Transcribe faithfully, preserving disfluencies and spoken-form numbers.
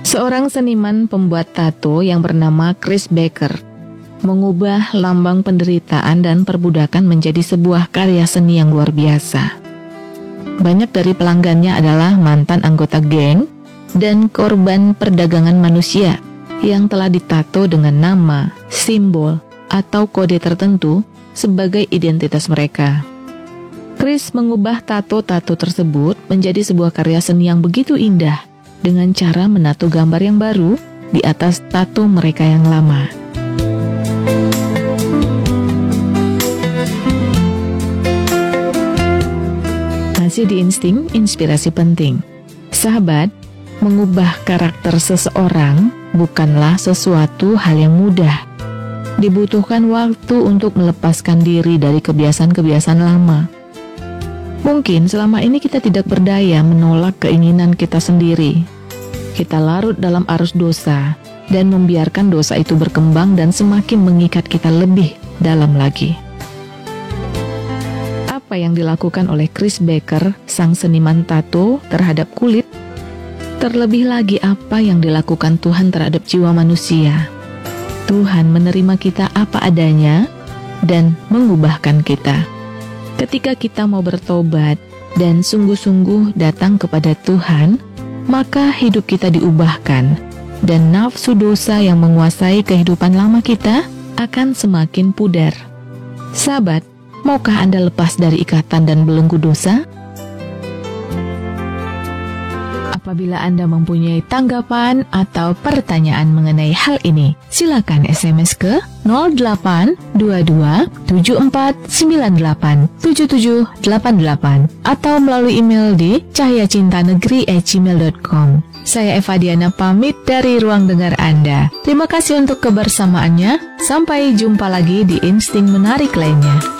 Seorang seniman pembuat tato yang bernama Chris Becker mengubah lambang penderitaan dan perbudakan menjadi sebuah karya seni yang luar biasa. Banyak dari pelanggannya adalah mantan anggota geng dan korban perdagangan manusia yang telah ditato dengan nama, simbol, atau kode tertentu sebagai identitas mereka. Chris mengubah tato-tato tersebut menjadi sebuah karya seni yang begitu indah dengan cara menato gambar yang baru di atas tato mereka yang lama. Masih di Insting, inspirasi penting. Sahabat, mengubah karakter seseorang bukanlah sesuatu hal yang mudah. Dibutuhkan waktu untuk melepaskan diri dari kebiasaan-kebiasaan lama. Mungkin selama ini kita tidak berdaya menolak keinginan kita sendiri. Kita larut dalam arus dosa dan membiarkan dosa itu berkembang dan semakin mengikat kita lebih dalam lagi. Apa yang dilakukan oleh Chris Becker, sang seniman tato, terhadap kulit? Terlebih lagi apa yang dilakukan Tuhan terhadap jiwa manusia? Tuhan menerima kita apa adanya dan mengubahkan kita. Ketika kita mau bertobat dan sungguh-sungguh datang kepada Tuhan, maka hidup kita diubahkan, dan nafsu dosa yang menguasai kehidupan lama kita akan semakin pudar. Sahabat, maukah Anda lepas dari ikatan dan belenggu dosa? Apabila Anda mempunyai tanggapan atau pertanyaan mengenai hal ini, silakan S M S ke nol delapan dua dua tujuh empat sembilan delapan tujuh tujuh delapan delapan atau melalui email di cahyacintanegeri at gmail dot com. Saya Eva Diana pamit dari ruang dengar Anda. Terima kasih untuk kebersamaannya. Sampai jumpa lagi di Insting Menarik lainnya.